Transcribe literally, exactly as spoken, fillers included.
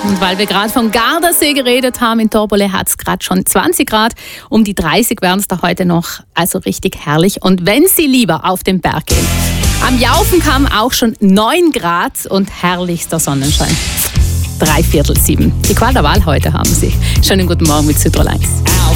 Und weil wir gerade vom Gardasee geredet haben, in Torbole hat es gerade schon zwanzig Grad. Um die dreißig werden es da heute noch. Also richtig herrlich. Und wenn Sie lieber auf den Berg gehen. Am Jaufen kamen auch schon neun Grad und herrlichster Sonnenschein. Drei Viertel sieben. Die Qual der Wahl heute haben Sie. Schönen guten Morgen mit Südtirol eins.